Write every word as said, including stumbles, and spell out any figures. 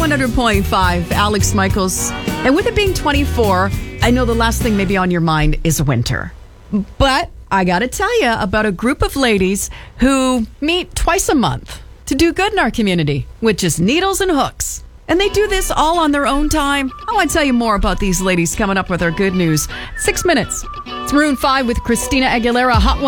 one hundred point five, Alex Michaels. And with it being twenty-four, I know the last thing maybe on your mind is winter. But I got to tell you about a group of ladies who meet twice a month to do good in our community with just needles and hooks. And they do this all on their own time. I want to tell you more about these ladies coming up with our good news. Six minutes. It's Maroon five with Christina Aguilera, Hot one.